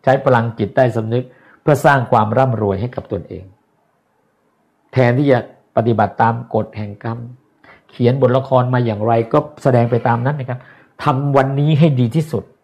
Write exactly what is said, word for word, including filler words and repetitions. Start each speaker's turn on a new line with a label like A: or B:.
A: ใช้พลังจิตใต้สำนึกเพื่อสร้างความร่ำรวยให้กับตนเองแทนที่จะปฏิบัติตามกฎแห่งกรรมเขียนบทละครมาอย่างไรก็แสดงไปตามนั้นนะครับทำวันนี้ให้ดีที่สุด